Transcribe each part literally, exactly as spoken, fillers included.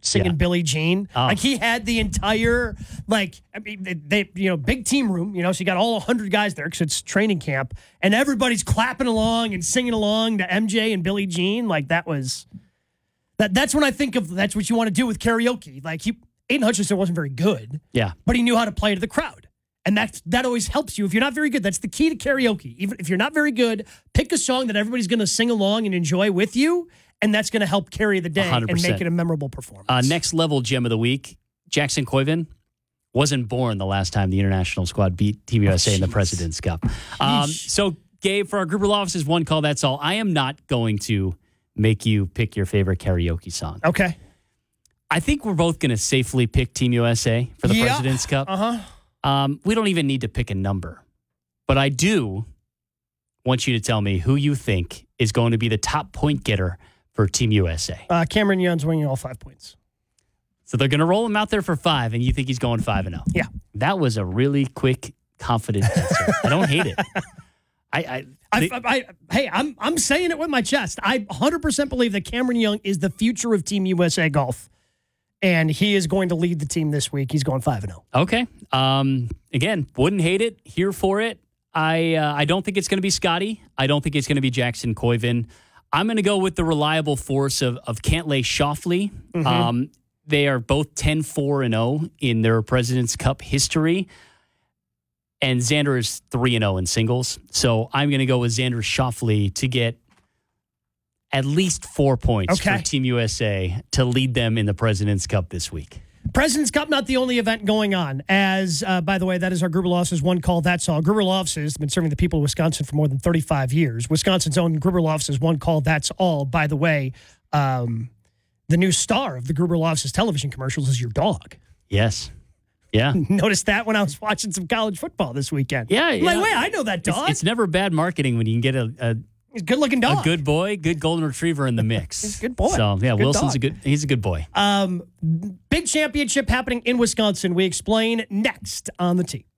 singing Yeah. Billie Jean. Oh. Like he had the entire, like, I mean, they, they, you know, big team room, you know, so you got all one hundred guys there because it's training camp, and everybody's clapping along and singing along to M J and Billie Jean. Like that was, that. that's when I think of, that's what you want to do with karaoke. Like he, Aiden Hutchinson wasn't very good, Yeah. but he knew how to play to the crowd. And that's, that always helps you. If you're not very good, that's the key to karaoke. Even if you're not very good, pick a song that everybody's going to sing along and enjoy with you, and that's going to help carry the day one hundred and percent. make it a memorable performance. Uh, next level gem of the week, Jackson Koivin wasn't born the last time the international squad beat Team U S A Oh, in the geez. President's Cup. Um, so, Gabe, for our Gruber Law Office's One Call, That's All, I am not going to make you pick your favorite karaoke song. Okay. I think we're both going to safely pick Team U S A for the Yeah. President's Cup. Uh-huh. Um, we don't even need to pick a number. But I do want you to tell me who you think is going to be the top point getter for Team U S A. Uh, Cameron Young's winning all five points. So they're going to roll him out there for five, and you think he's going five and oh. Yeah. That was a really quick, confident answer. I don't hate it. I, I, I, they- I, I, hey, I'm I'm saying it with my chest. I one hundred percent believe that Cameron Young is the future of Team U S A golf, and he is going to lead the team this week. He's going five and zero. okay. Um, again, wouldn't hate it. Here for it. I uh, I don't think it's going to be Scotty. I don't think it's going to be Jackson Koivin. I'm going to go with the reliable force of of Cantlay Shoffley. Mm-hmm. Um, they are both ten four and oh in their President's Cup history. And Xander is three and oh in singles. So I'm going to go with Xander Shoffley to get at least four points Okay. for Team U S A to lead them in the President's Cup this week. President's Cup, not the only event going on. As, uh, by the way, that is our Gruber Law Office's One Call, That's All. Gruber Law Office has been serving the people of Wisconsin for more than thirty-five years. Wisconsin's own Gruber Law Office's One Call, That's All. By the way, um, the new star of the Gruber Law Office's television commercials is your dog. Yes. Yeah. Noticed that when I was watching some college football this weekend. Yeah, I'm yeah. like, wait, I know that It's, dog. it's never bad marketing when you can get a, a, He's a good-looking dog. a good boy, good golden retriever in the mix. He's a good boy. So, yeah, Good Wilson's dog. a good, he's a good boy. Um, big championship happening in Wisconsin. We explain next on the tee.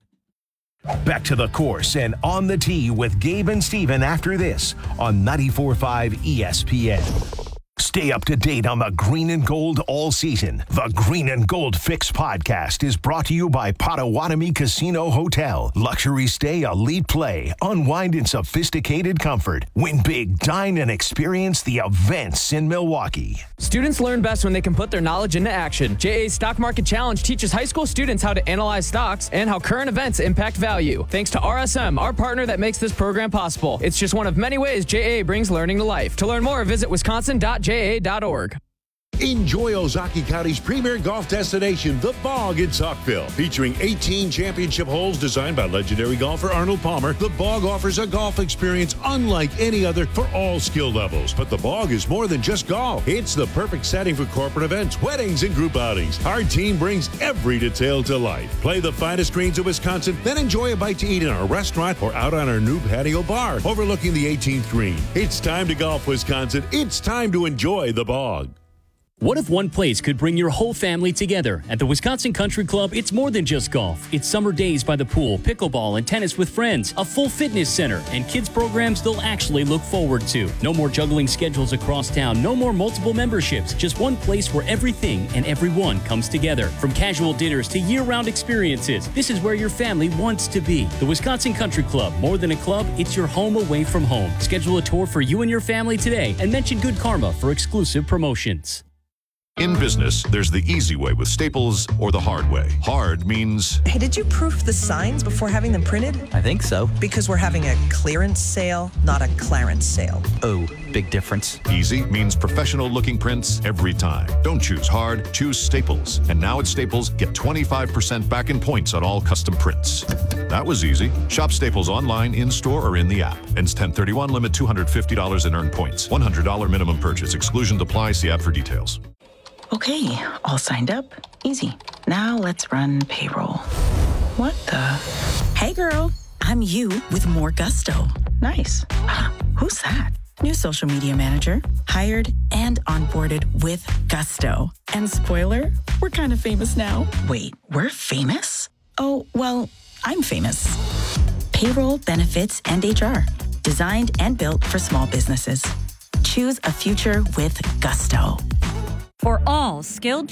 Back to the course and on the tee with Gabe and Steven after this on ninety-four point five E S P N. Stay up to date on the green and gold all season. The Green and Gold Fix podcast is brought to you by Potawatomi Casino Hotel. Luxury stay, elite play, unwind in sophisticated comfort. Win big, dine, and experience the events in Milwaukee. Students learn best when they can put their knowledge into action. J A's Stock Market Challenge teaches high school students how to analyze stocks and how current events impact value. Thanks to R S M, our partner that makes this program possible. It's just one of many ways J A brings learning to life. To learn more, visit wisconsin dot j a dot org. Enjoy Ozaki County's premier golf destination, The Bog in Saukville. Featuring eighteen championship holes designed by legendary golfer Arnold Palmer, The Bog offers a golf experience unlike any other for all skill levels. But The Bog is more than just golf. It's the perfect setting for corporate events, weddings, and group outings. Our team brings every detail to life. Play the finest greens of Wisconsin, then enjoy a bite to eat in our restaurant or out on our new patio bar overlooking the eighteenth green. It's time to golf, Wisconsin. It's time to enjoy The Bog. What if one place could bring your whole family together? At the Wisconsin Country Club, it's more than just golf. It's summer days by the pool, pickleball, and tennis with friends, a full fitness center, and kids programs they'll actually look forward to. No more juggling schedules across town, no more multiple memberships, just one place where everything and everyone comes together. From casual dinners to year-round experiences, this is where your family wants to be. The Wisconsin Country Club, more than a club, it's your home away from home. Schedule a tour for you and your family today and mention Good Karma for exclusive promotions. In business, there's the easy way with Staples or the hard way. Hard means Hey, did you proof the signs before having them printed? I think so. Because we're having a clearance sale, not a clarence sale. Oh, big difference. easy means professional looking prints every time. Don't choose hard, choose Staples. And now at Staples, get twenty-five percent back in points on all custom prints. That was easy. Shop Staples online, in-store, or in the app. Ends ten thirty-one, limit two hundred fifty dollars in earned points. one hundred dollars minimum purchase. Exclusions apply. See app for details. Okay, all signed up. Easy. Now let's run payroll. What the? Hey girl, I'm you with more gusto. Nice. Huh, who's that? New social media manager, hired and onboarded with gusto. And spoiler, we're kind of famous now. Wait, we're famous? Oh, well, I'm famous. Payroll, benefits, and H R. Designed and built for small businesses. Choose a future with gusto. For all skilled